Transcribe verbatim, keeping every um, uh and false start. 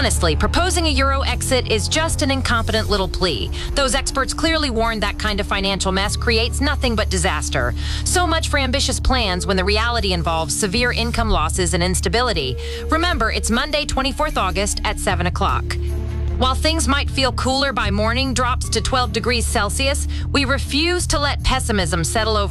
Honestly, proposing a euro exit is just an incompetent little plea. Those experts clearly warned that kind of financial mess creates nothing but disaster. So much for ambitious plans when the reality involves severe income losses and instability. Remember, it's Monday, twenty-fourth of August at seven o'clock. While things might feel cooler by morning, drops to twelve degrees Celsius, we refuse to let pessimism settle over